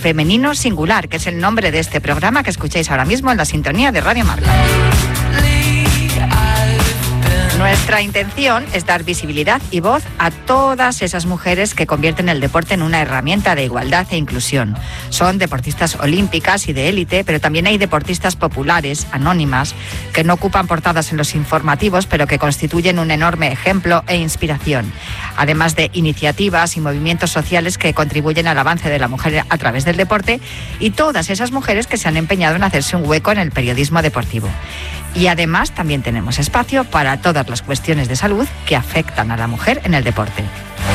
Femenino Singular, que es el nombre de este programa que escucháis ahora mismo en la sintonía de Radio Marca. Nuestra intención es dar visibilidad y voz a todas esas mujeres que convierten el deporte en una herramienta de igualdad e inclusión. Son deportistas olímpicas y de élite, pero también hay deportistas populares, anónimas, que no ocupan portadas en los informativos, pero que constituyen un enorme ejemplo e inspiración. Además de iniciativas y movimientos sociales que contribuyen al avance de la mujer a través del deporte, y todas esas mujeres que se han empeñado en hacerse un hueco en el periodismo deportivo. Y además también tenemos espacio para todas las cuestiones de salud que afectan a la mujer en el deporte.